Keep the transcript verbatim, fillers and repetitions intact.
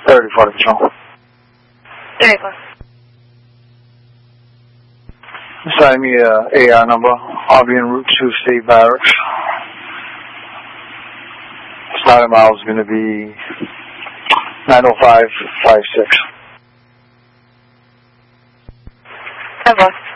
thirty-four Patrol. thirty-four. Assign me a A R number. I'll be en route to State Barracks. Starting mile is going to be nine oh five five six. ten four.